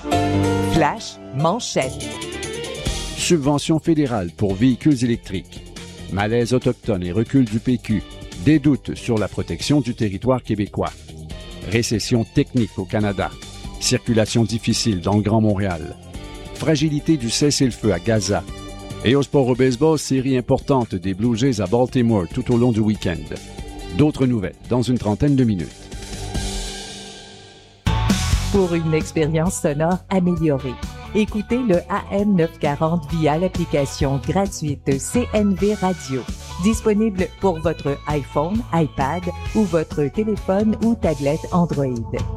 Flash manchette. Subvention fédérale pour véhicules électriques. Malaise autochtone et recul du PQ. Des doutes sur la protection du territoire québécois. Récession technique au Canada. Circulation difficile dans le Grand Montréal. Fragilité du cessez-le-feu à Gaza. Et au sport au baseball, série importante des Blue Jays à Baltimore tout au long du week-end. D'autres nouvelles dans une trentaine de minutes. Pour une expérience sonore améliorée, écoutez le AM 940 via l'application gratuite CNV Radio. Disponible pour votre iPhone, iPad ou votre téléphone ou tablette Android.